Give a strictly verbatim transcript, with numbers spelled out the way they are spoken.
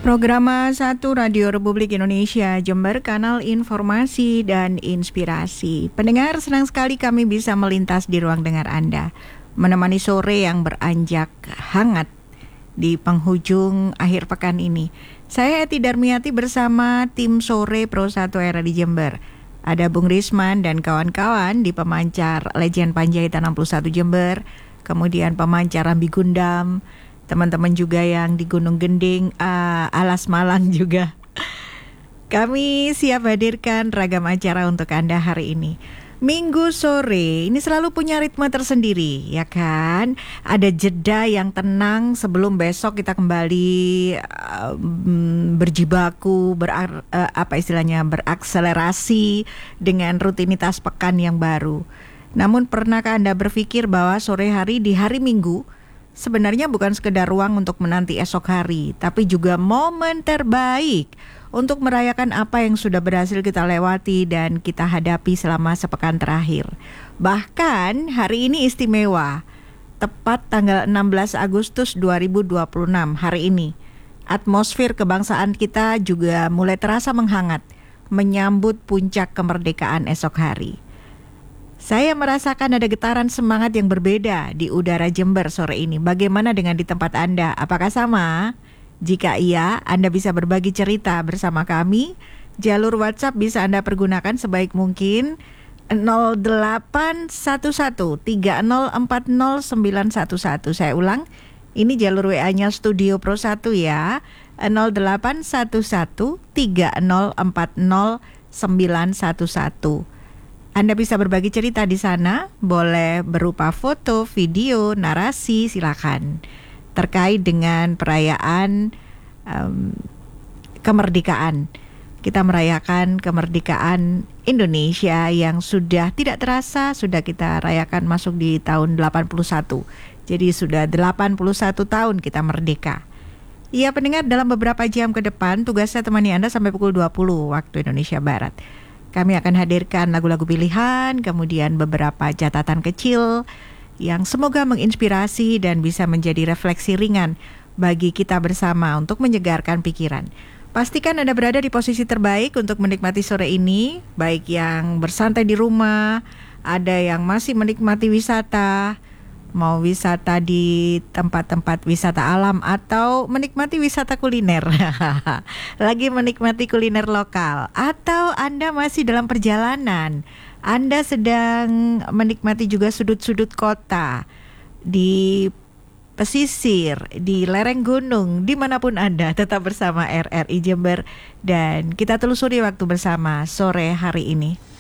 Programa satu Radio Republik Indonesia Jember, kanal informasi dan inspirasi. Pendengar, senang sekali kami bisa melintas di ruang dengar Anda, menemani sore yang beranjak hangat di penghujung akhir pekan ini. Saya Eti Darmiati bersama tim sore Pro satu Era di Jember. Ada Bung Risman dan kawan-kawan di pemancar Legend Panjaitan enam puluh satu Jember, kemudian pemancar Rambi Gundam, teman-teman juga yang di Gunung Gending, uh, Alas Malang juga. Kami siap hadirkan ragam acara untuk Anda hari ini. Minggu sore ini selalu punya ritme tersendiri, ya kan? Ada jeda yang tenang sebelum besok kita kembali uh, berjibaku, berar, uh, apa istilahnya, berakselerasi dengan rutinitas pekan yang baru. Namun pernahkah Anda berpikir bahwa sore hari di hari Minggu sebenarnya bukan sekedar ruang untuk menanti esok hari, tapi juga momen terbaik untuk merayakan apa yang sudah berhasil kita lewati dan kita hadapi selama sepekan terakhir. Bahkan hari ini istimewa, tepat tanggal enam belas Agustus dua ribu dua puluh enam hari ini. Atmosfer kebangsaan kita juga mulai terasa menghangat, menyambut puncak kemerdekaan esok hari. Saya merasakan ada getaran semangat yang berbeda di udara Jember sore ini. Bagaimana dengan di tempat Anda? Apakah sama? Jika iya, Anda bisa berbagi cerita bersama kami. Jalur WhatsApp bisa Anda pergunakan sebaik mungkin nol delapan satu satu tiga nol empat nol sembilan satu satu. Saya ulang, ini jalur W A-nya Studio Pro satu ya. nol delapan satu satu tiga nol empat nol sembilan satu satu. Anda bisa berbagi cerita di sana, boleh berupa foto, video, narasi, silakan. Terkait dengan perayaan um, kemerdekaan. Kita merayakan kemerdekaan Indonesia yang sudah tidak terasa, sudah kita rayakan masuk di tahun delapan puluh satu. Jadi sudah delapan puluh satu tahun kita merdeka. Iya pendengar, dalam beberapa jam ke depan tugas saya temani Anda sampai pukul dua puluh waktu Indonesia Barat. Kami akan hadirkan lagu-lagu pilihan, kemudian beberapa catatan kecil yang semoga menginspirasi dan bisa menjadi refleksi ringan bagi kita bersama untuk menyegarkan pikiran. Pastikan Anda berada di posisi terbaik untuk menikmati sore ini, baik yang bersantai di rumah, ada yang masih menikmati wisata, mau wisata di tempat-tempat wisata alam atau menikmati wisata kuliner. Lagi menikmati kuliner lokal, atau Anda masih dalam perjalanan, Anda sedang menikmati juga sudut-sudut kota, di pesisir, di lereng gunung, dimanapun Anda, tetap bersama R R I Jember dan kita telusuri waktu bersama sore hari ini.